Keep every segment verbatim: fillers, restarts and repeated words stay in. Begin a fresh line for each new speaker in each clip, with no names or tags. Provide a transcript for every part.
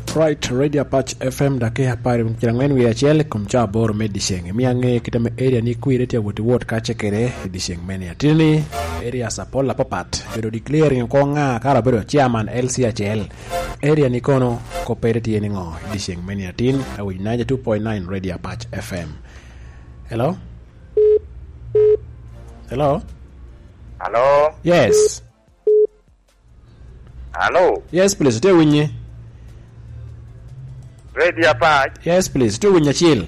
Right, Radio Patch F M da ke hapari mkirangen wi achiel kumcha bor medisheng miange kitame area ni kuirete wuti wot ka chekere edisheng meni atini area sapola papat bedo declaring ko nga kara bedo chairman L C H L area ni kono ko pereti eni ngo edisheng meni atin awi ninety-two point nine Radio Patch F M. Hello? Hello?
Hello?
Yes.
Hello?
Yes, please. Do winye.
Radio Patch.
Yes, please. Do winye chill.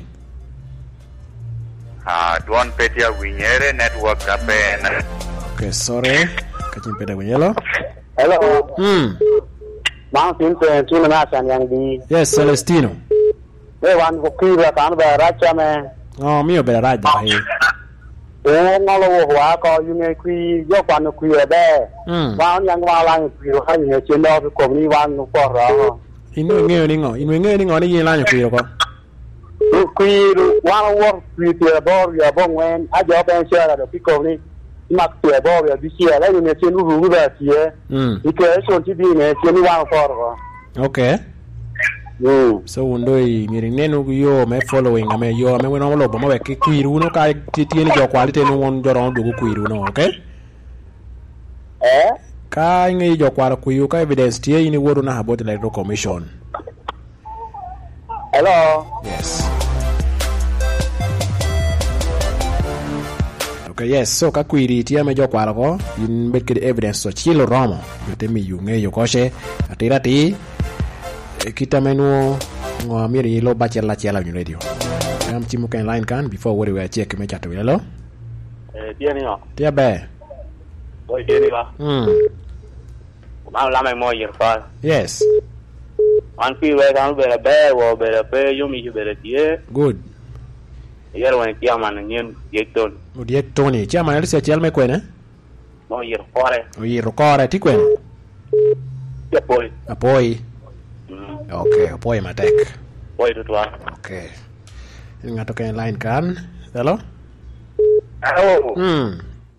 Ah, Duan Petia Winyere Network Capen.
Okay, sorry. Kachin peda winyelo.
Hello.
Hmm.
Mang tin pe tu na san yang di.
Yes, Celestino.
We wan ko ki ba kan ba racha me.
Oh, mio bela raja hai.
E ngalo wo wa ko yu ne ki yo kwan ku ye be.
Hmm.
Wan yang wa lang ku ro ha ye chen do ko ni wan ko ro.
Inu ngeo ni ngo, inu ngeo ni ngo ni yin lanyo kuyo ko.
Ku wan wo ku te bo ya bo wen a jo ben sha la do ki ko ni. Mak te bo ya bi sia la ni chen ru ru ba ti e.
Hmm.
Ike so ti bi ne chen wan ko ro.
Okay.
Mm.
So undoi miring nenu yo me following me yo me weno lo bomo ke kuiru no ka titi ni jo quality no won jo ron do kuiru no, okay?
Eh?
Ka ngi jo kwara kuiru ka evidence tie ni wodo na about the commission.
Hello.
Yes. Okay, yes. So ka kuiri tie me jo kwara ko in bet ke evidence so chilo romo. Yote mi yu nge yo koshe atira ti kita menu ngo miri lo bacha la chela ni radio. Am timu kan line kan before we were check me chat hello.
Eh, dia ni yo.
Dia be.
Boy dia ni ba.
Hmm.
Ma la mai mo yer fa.
Yes.
An fi we kan be be wo be pe yo mi be tie.
Good.
Yer wan ti aman nyen yekton.
O die Tony, chama ele se chel me kwene.
Mo yer fore.
O yer kore ti kwene.
Ya boy.
Apoi. Okay, apoi matek.
Boy tu tua.
Okay. Ngato kan line kan. Hello?
Hello?
Hmm.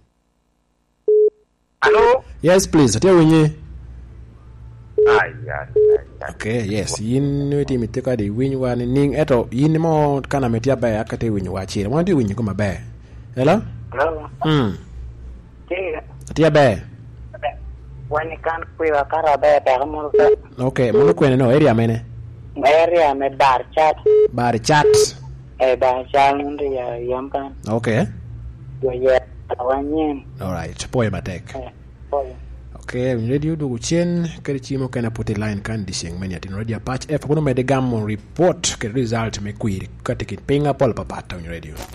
Hello?
Yes, please. Dia winyi.
Ay, ay, ay.
Okay, yes. Yin weti miteka di winyi wa ni ning eto yin mo kana metia ba akate winyi wa chira. Mo di winyi kuma ba. Hello?
Hello.
Hmm.
Tiga.
Dia ba.
Wani kan kuiwa kara be be mo ka.
Okay, mo kwene no area mene.
Area me bar chat.
Bar chat.
E ba chat ndi ya yampan.
Okay.
Yo ye awanyen.
All right. Poi matek.
Eh. Boy.
Okay, radio do chen kere chimo kana put line kan diseng menya tin radio patch F kuno me de gam report ke result me query katikin pinga pol papata on radio.